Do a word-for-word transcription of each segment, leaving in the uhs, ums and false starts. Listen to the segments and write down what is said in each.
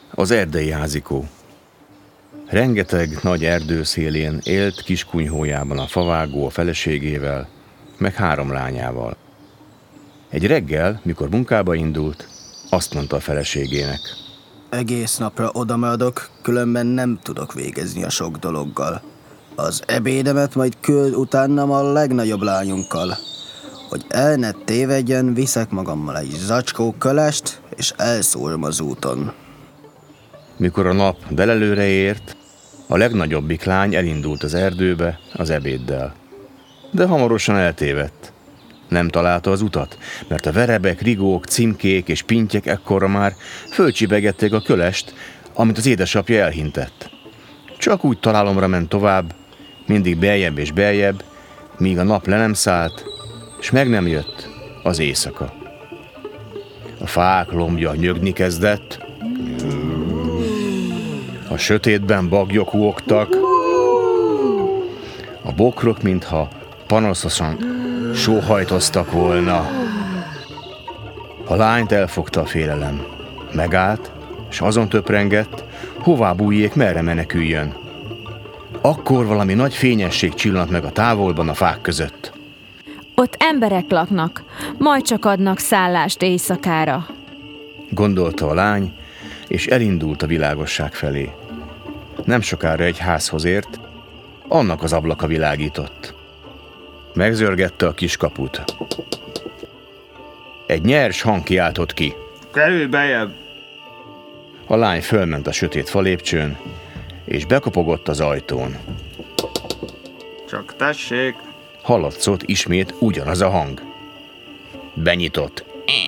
Az erdei házikó. Rengeteg nagy erdő szélén élt kis kunyhójában a favágó a feleségével, meg három lányával. Egy reggel, mikor munkába indult, azt mondta a feleségének: egész napra odamaradok, különben nem tudok végezni a sok dologgal. Az ebédemet majd küld utánam a legnagyobb lányunkkal. Hogy el ne tévedjen, viszek magammal egy zacskó kölest, és elszórom az úton. Mikor a nap delelőre ért, a legnagyobbik lány elindult az erdőbe az ebéddel. De hamarosan eltévedt. Nem találta az utat, mert a verebek, rigók, címkék és pintyek ekkorra már fölcsibegették a kölest, amit az édesapja elhintett. Csak úgy találomra ment tovább, mindig beljebb és beljebb, míg a nap le nem szállt, és meg nem jött az éjszaka. A fák lombja nyögni kezdett, a sötétben baglyok huogtak, a bokrok, mintha panaszosan sóhajtoztak volna. A lányt elfogta a félelem. Megállt, és azon töprengett, hová bújjék, merre meneküljön. Akkor valami nagy fényesség csillant meg a távolban a fák között. Ott emberek laknak, majd csak adnak szállást éjszakára, gondolta a lány, és elindult a világosság felé. Nem sokára egy házhoz ért, annak az ablaka világított. Megzörgette a kis kaput. Egy nyers hang kiáltott ki: kerülj bejebb! A lány fölment a sötét falépcsőn, és bekopogott az ajtón. Csak tessék! Hallatszott ismét ugyanaz a hang. Benyitott.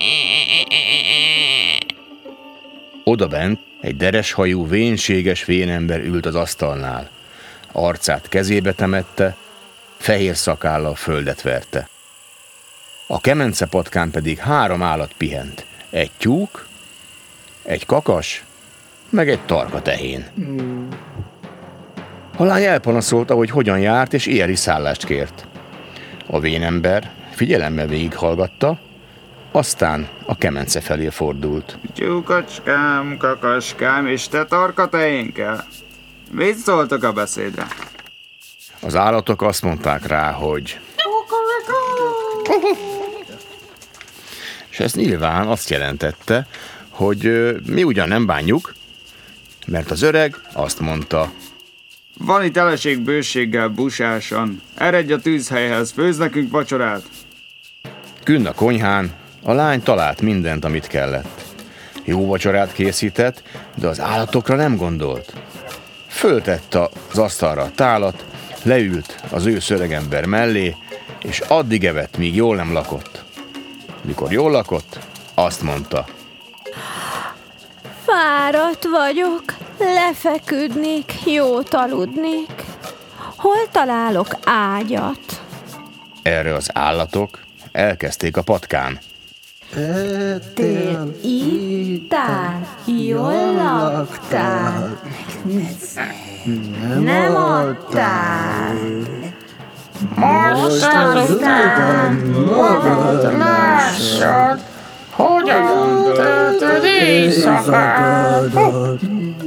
Odabent egy dereshajú, vénséges vénember ült az asztalnál. Arcát kezébe temette, fehér szakállal földet verte. A kemencepatkán pedig három állat pihent. Egy tyúk, egy kakas, meg egy tarka tehén. A lány elpanaszolta, hogy hogyan járt, és éjjeli szállást kért. A vénember figyelemmel végighallgatta, aztán a kemence felé fordult. Tyúkocskám, kakaskám, és te tarka tehénkkel? Mit szóltok a beszédre? Az állatok azt mondták rá, hogy... És ez nyilván azt jelentette, hogy mi ugyan nem bánjuk, mert az öreg azt mondta: van itt eleség bőséggel, busásan. Eredj a tűzhelyhez, főzz nekünk vacsorát. Künn a konyhán a lány talált mindent, amit kellett. Jó vacsorát készített, de az állatokra nem gondolt. Föltette az asztalra a tálat, leült az ősz öregember mellé, és addig evett, míg jól nem lakott. Mikor jól lakott, azt mondta: fáradt vagyok, lefeküdnék, jót aludnék. Hol találok ágyat? Erre az állatok elkezdték a patkán: Tél ittál, jól laktál, nem adtál. Most azután magad lássad, hogyan töltöd éjszakádat.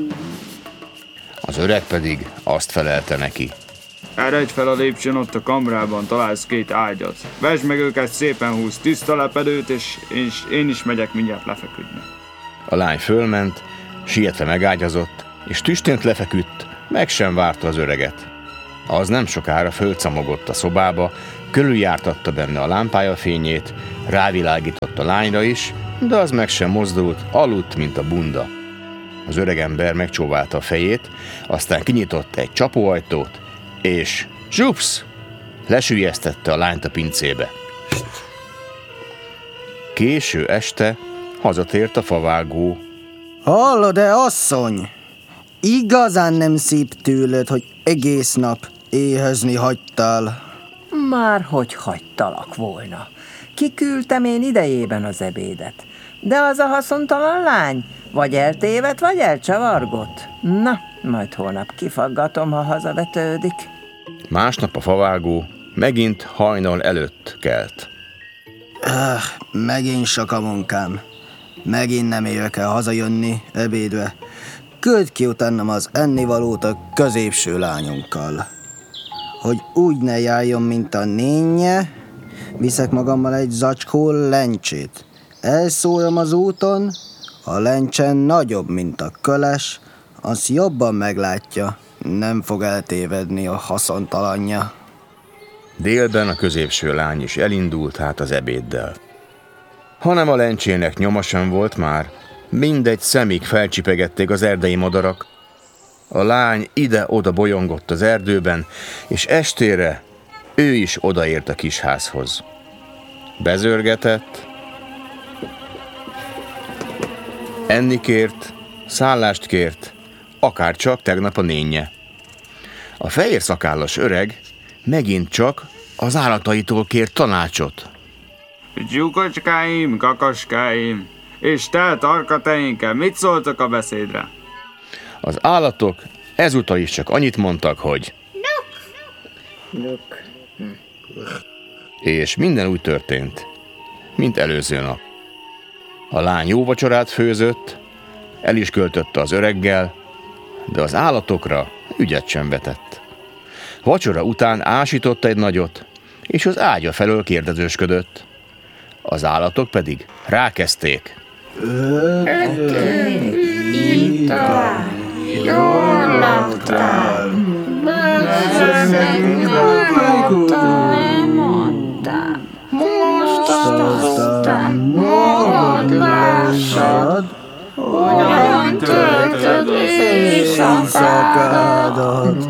Az öreg pedig azt felelte neki: Eredj fel a lépcsőn, ott a kamrában találsz két ágyat. Vesd meg őket, szépen húz tiszta lepedőt, és én is, én is megyek mindjárt lefeküdni. A lány fölment, sietve megágyazott, és tüstént lefeküdt, meg sem várta az öreget. Az nem sokára fölcamogott a szobába, körüljártatta benne a lámpája fényét, rávilágított a lányra is, de az meg sem mozdult, aludt, mint a bunda. Az öregember megcsóválta a fejét, aztán kinyitott egy csapóajtót, és zsupsz! Lesüllyesztette a lányt a pincébe. Késő este hazatért a favágó. Hallod-e, asszony? Igazán nem szép tőled, hogy egész nap éhezni hagytál. Már hogy hagytalak volna. Kiküldtem én idejében az ebédet. De az a haszontalan lány vagy eltévedt, vagy elcsavargott. Na, majd holnap kifaggatom, ha hazavetődik. Másnap a favágó megint hajnal előtt kelt. Öh, megint sok a munkám. Megint nem érek el hazajönni ebédre. Küld ki utánam az ennivalót a középső lányunkkal. Hogy úgy ne járjon, mint a nénye, viszek magammal egy zacskó lencsét. Elszórom az úton, a lencse nagyobb, mint a köles, az jobban meglátja, nem fog eltévedni a haszontalanja. Délben a középső lány is elindult hát az ebéddel. Hanem a lencsének nyoma sem volt már, mindegy szemig felcsipegették az erdei madarak. A lány ide-oda bolyongott az erdőben, és estére ő is odaért a kis házhoz. Bezörgetett, enni kért, szállást kért, akárcsak tegnap a nénye. A fehér szakállas öreg megint csak az állataitól kért tanácsot. Tyúkocskáim, kakaskáim, és te, tarkateinke, mit szóltok a beszédre? Az állatok ezúttal is csak annyit mondtak, hogy Luk. és minden úgy történt, mint előző nap. A lány jó vacsorát főzött, el is költötte az öreggel, de az állatokra ügyet sem vetett. Vacsora után ásította egy nagyot, és az ágya felől kérdezősködött. Az állatok pedig rákezdték. Ittál, jól laktál, bezzeg nyugodtál, Nem mondtam. most aztán magad lássad, hogyan töltöd éjszakádat.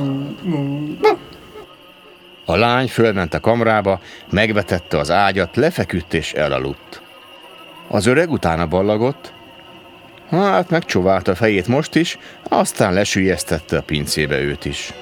A lány fölment a kamrába, megvetette az ágyat, lefeküdt és elaludt. Az öreg utána ballagott, hát megcsóválta a fejét most is, aztán lesüllyesztette a pincébe őt is.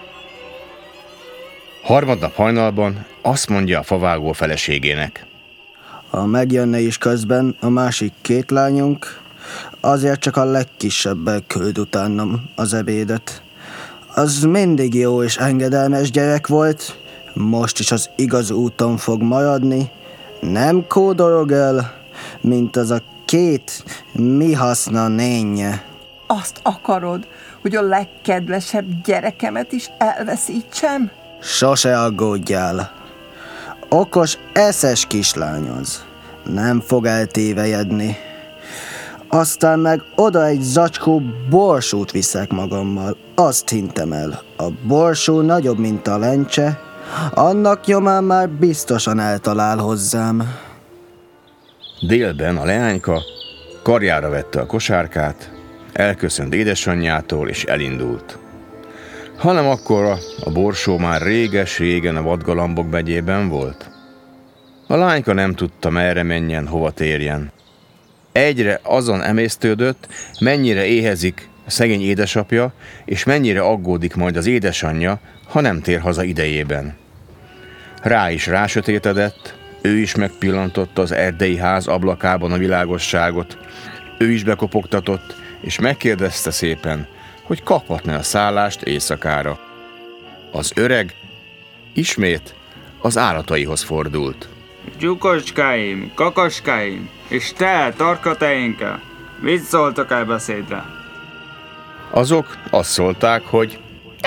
Harmadnap hajnalban azt mondja a favágó feleségének. Ha megjönne is közben a másik két lányunk, azért csak a legkisebbel küld utánam az ebédet. Az mindig jó és engedelmes gyerek volt, most is az igaz úton fog maradni, nem kódorog el, mint az a két mi haszna nénye. Azt akarod, hogy a legkedvesebb gyerekemet is elveszítsem? Sose aggódjál. Okos, eszes kislány az. Nem fog eltévejedni. Aztán meg oda egy zacskó borsót viszek magammal. Azt hintem el. A borsó nagyobb, mint a lencse. Annak nyomán már biztosan eltalál hozzám. Délben a leányka karjára vette a kosárkát, elköszönt édesanyjától és elindult. Hanem akkora a borsó már réges-régen a vadgalambok begyében volt. A lányka nem tudta, merre menjen, hova térjen. Egyre azon emésztődött, mennyire éhezik a szegény édesapja, és mennyire aggódik majd az édesanyja, ha nem tér haza idejében. Rá is rásötétedett, ő is megpillantotta az erdei ház ablakában a világosságot, ő is bekopogtatott, és megkérdezte szépen, hogy kaphatna a szállást éjszakára. Az öreg ismét az állataihoz fordult. Tyúkocskáim, kakaskáim, és te, tarkateinke, mit szóltok el beszédre? Azok azt szólták, hogy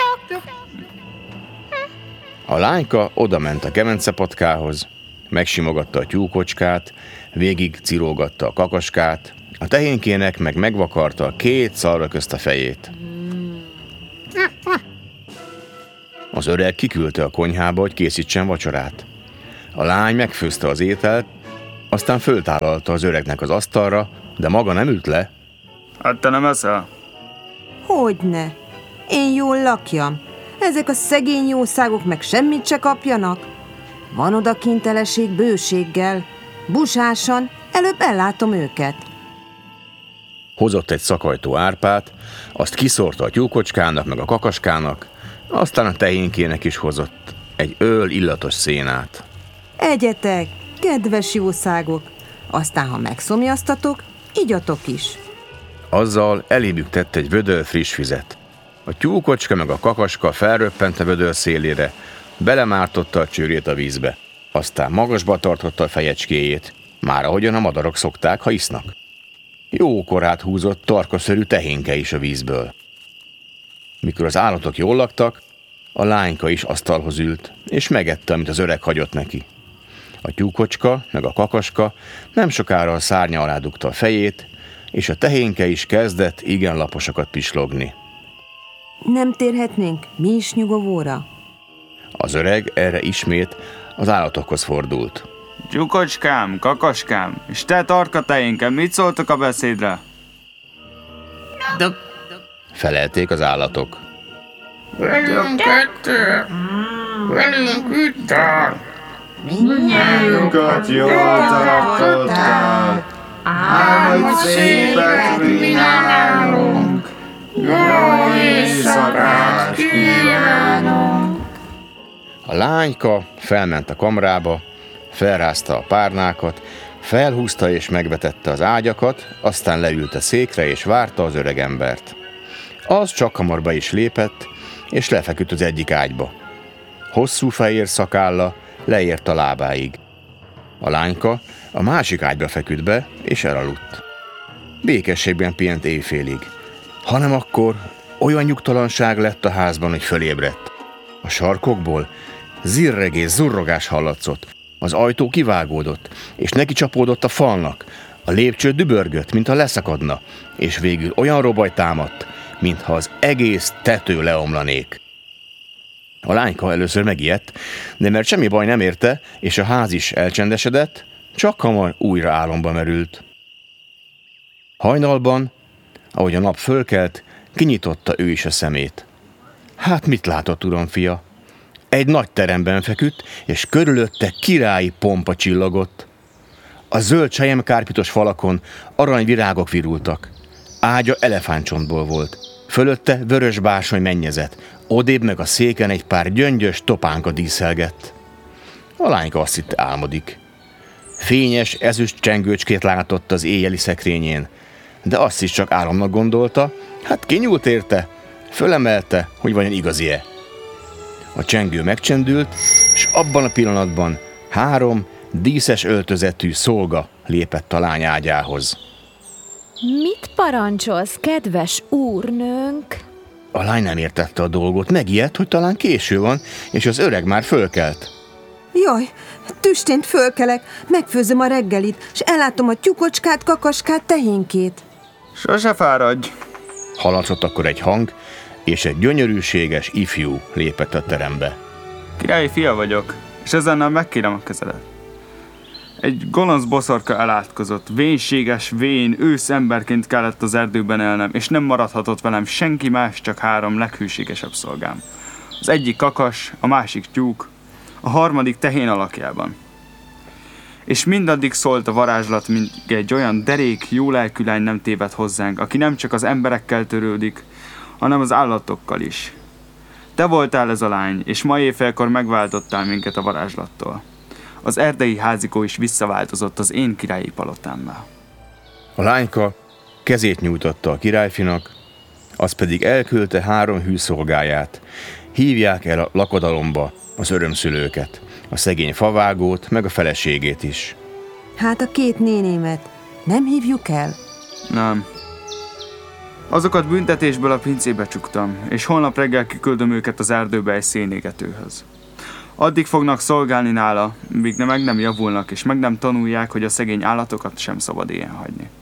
a lányka odament a kemencepatkához, megsimogatta a tyúkocskát, végig cirógatta a kakaskát, a tehénkének meg megvakarta a két szarra közt a fejét. Az öreg kiküldte a konyhába, hogy készítsen vacsorát. A lány megfőzte az ételt, aztán föltállalta az öregnek az asztalra, de maga nem ült le. Hát te nem eszel? Hogyne? Én jól lakjam. Ezek a szegény jószágok meg semmit se kapjanak. Van odakinteleség bőséggel. Busásan, előbb ellátom őket. Hozott egy szakajtó árpát, azt kiszórta a tyúkocskának meg a kakaskának, aztán a tehénkének is hozott egy öl illatos szénát. Egyetek, kedves jószágok! Aztán, ha megszomjaztatok, igyatok is. Azzal elébük tett egy vödör friss vizet. A tyúkocska meg a kakaska felröppent a vödör szélére, belemártotta a csőrét a vízbe, aztán magasba tartotta a fejecskéjét, már ahogyan a madarak szokták, ha isznak. Jó korát húzott tarkaszörű tehénke is a vízből. Mikor az állatok jól laktak, a lányka is asztalhoz ült, és megette, amit az öreg hagyott neki. A tyúkocska meg a kakaska nem sokára a szárnya alá dugta a fejét, és a tehénke is kezdett igen laposakat pislogni. Nem térhetnénk mi is nyugovóra? Az öreg erre ismét az állatokhoz fordult. Tyúkocskám, kakaskám, és te tarka tehénkem, mit szóltok a beszédre? Felelték az állatok. Velünk kettő, velünk itt áll. Minnyájunkat jól tartottál, álmodj szépet, mi nálunk, jó éjszakát kívánunk. A lányka felment a kamrába, felrázta a párnákat, felhúzta és megvetette az ágyakat, aztán leült a székre és várta az öregembert. Az csak hamar be is lépett, és lefeküdt az egyik ágyba. Hosszú fehér szakálla leért a lábáig. A lányka a másik ágyba feküdt be, és elaludt. Békességben pihent éjfélig. Hanem akkor olyan nyugtalanság lett a házban, hogy fölébredt. A sarkokból zirregés, zurrogás hallatszott. Az ajtó kivágódott, és neki csapódott a falnak. A lépcső dübörgött, mintha leszakadna, és végül olyan robaj támadt, mintha az egész tető leomlanék. A lányka először megijedt, de mert semmi baj nem érte, és a ház is elcsendesedett, csak hamar újra álomba merült. Hajnalban, ahogy a nap fölkelt, kinyitotta ő is a szemét. Hát mit látott, uram fia? Egy nagy teremben feküdt, és körülötte királyi pompa csillogott. A zöld selyemkárpitos falakon aranyvirágok virultak. Ágya elefántcsontból volt. Fölötte vörös bársony mennyezet, odébb meg a széken egy pár gyöngyös topánka díszelgett. A lányka azt hitte, álmodik. Fényes ezüst csengőcskét látott az éjjeli szekrényén, de azt is csak álomnak gondolta, hát kinyúlt érte, fölemelte, hogy vajon igazi-e. A csengő megcsendült, és abban a pillanatban három díszes öltözetű szolga lépett a lány ágyához. Mit parancsolsz, kedves úrnőnk? A lány nem értette a dolgot, megijedt, hogy talán késő van, és az öreg már fölkelt. Jaj, tüstént fölkelek, megfőzöm a reggelit, és ellátom a tyúkocskát, kakaskát, tehénkét. Sose fáradj! Hallatszott akkor egy hang, és egy gyönyörűséges ifjú lépett a terembe. Királyi fia vagyok, és ezennel megkérem a kezedet. Egy gonosz boszorka elátkozott, vénséges, vén, ősz emberként kellett az erdőben élnem, és nem maradhatott velem senki más, csak három leghűségesebb szolgám. Az egyik kakas, a másik tyúk, a harmadik tehén alakjában. És mindaddig szólt a varázslat, mint egy olyan derék, jó lelkű lány nem téved hozzánk, aki nem csak az emberekkel törődik, hanem az állatokkal is. Te voltál ez a lány, és ma éjfélkor megváltottál minket a varázslattól. Az erdei házikó is visszaváltozott az én királyi palotámmá. A lányka kezét nyújtotta a királyfinak, az pedig elküldte három hű szolgáját. Hívják el a lakodalomba az örömszülőket, a szegény favágót, meg a feleségét is. Hát a két nénémet nem hívjuk el? Nem. Azokat büntetésből a pincébe csuktam, és holnap reggel kiküldöm őket az erdőbe egy szénégetőhöz. Addig fognak szolgálni nála, míg ne meg nem javulnak, és meg nem tanulják, hogy a szegény állatokat sem szabad ilyen hagyni.